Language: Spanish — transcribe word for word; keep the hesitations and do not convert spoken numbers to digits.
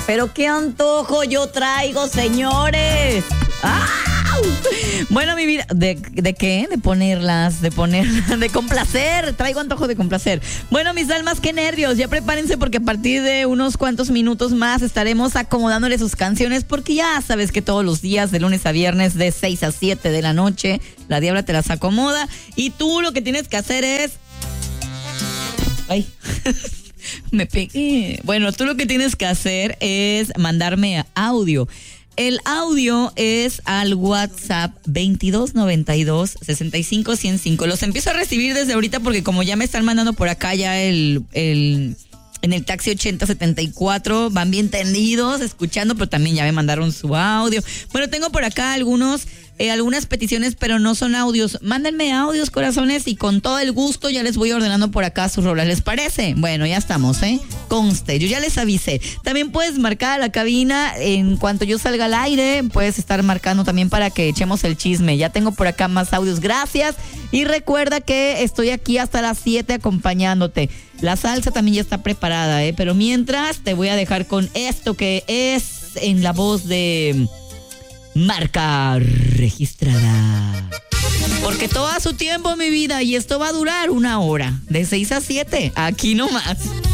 Pero qué antojo yo traigo, señores. ¡Ah! Bueno, mi vida, ¿de, ¿de qué? De ponerlas, de ponerlas, de complacer. Traigo antojo de complacer. Bueno, mis almas, qué nervios. Ya prepárense porque a partir de unos cuantos minutos más estaremos acomodándole sus canciones porque ya sabes que todos los días, de lunes a viernes, de seis a siete de la noche, la Diabla te las acomoda y tú lo que tienes que hacer es... Ay... Me pegué. Bueno, tú lo que tienes que hacer es mandarme audio. El audio es al WhatsApp veintidós noventa y dos sesenta y cinco ciento cinco. Los empiezo a recibir desde ahorita porque como ya me están mandando por acá ya el... el en el taxi ochenta setenta y cuatro, van bien tendidos, escuchando, pero también ya me mandaron su audio. Bueno, tengo por acá algunos, eh, algunas peticiones, pero no son audios. Mándenme audios, corazones, y con todo el gusto ya les voy ordenando por acá sus rolas. ¿Les parece? Bueno, ya estamos, ¿eh? Conste, yo ya les avisé. También puedes marcar a la cabina en cuanto yo salga al aire. Puedes estar marcando también para que echemos el chisme. Ya tengo por acá más audios. Gracias. Y recuerda que estoy aquí hasta las siete acompañándote. La salsa también ya está preparada, ¿eh? Pero mientras te voy a dejar con esto que es en la voz de Marca Registrada. Porque todo a su tiempo, mi vida, y esto va a durar una hora, de seis a siete, aquí nomás.